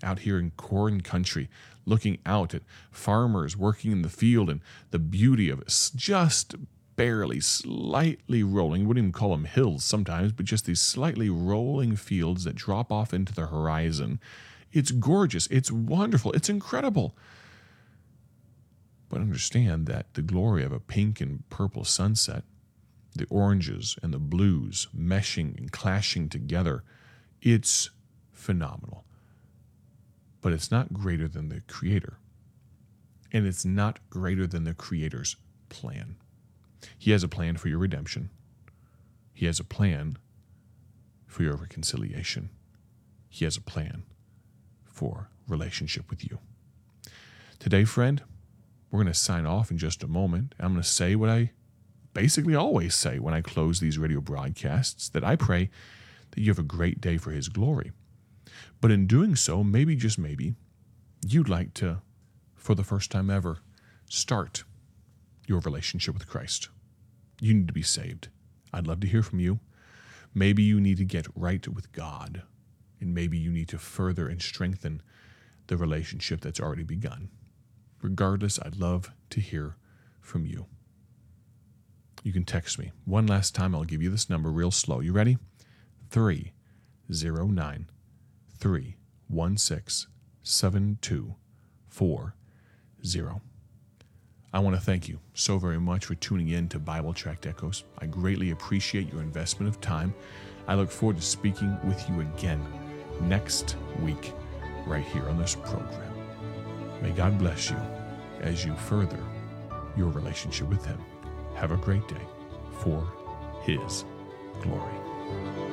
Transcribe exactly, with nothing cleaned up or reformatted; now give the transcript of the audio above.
out here in corn country, looking out at farmers working in the field and the beauty of it, just barely, slightly rolling. We wouldn't even call them hills sometimes, but just these slightly rolling fields that drop off into the horizon. It's gorgeous. It's wonderful. It's incredible. But understand that the glory of a pink and purple sunset, the oranges and the blues meshing and clashing together, it's phenomenal. But it's not greater than the Creator. And it's not greater than the Creator's plan. He has a plan for your redemption. He has a plan for your reconciliation. He has a plan for relationship with you. Today, friend, we're going to sign off in just a moment. I'm going to say what I basically always say when I close these radio broadcasts, that I pray that you have a great day for His glory. But in doing so, maybe, just maybe, you'd like to, for the first time ever, start your relationship with Christ. You need to be saved. I'd love to hear from you. Maybe you need to get right with God, and maybe you need to further and strengthen the relationship that's already begun. Regardless, I'd love to hear from you. You can text me. One last time, I'll give you this number real slow. You ready? three zero nine, three one six, seven two four zero. I want to thank you so very much for tuning in to Bible Tract Echoes. I greatly appreciate your investment of time. I look forward to speaking with you again next week right here on this program. May God bless you as you further your relationship with Him. Have a great day for His glory.